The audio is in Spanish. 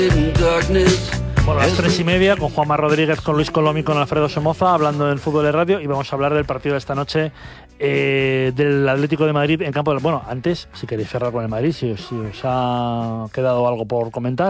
Bueno, a las 3:30 con Juanma Rodríguez, con Luis Colom y con Alfredo Somoza hablando del fútbol de radio, y vamos a hablar del partido de esta noche del Atlético de Madrid en campo del... Bueno, antes, si queréis cerrar con el Madrid, si os ha quedado algo por comentar.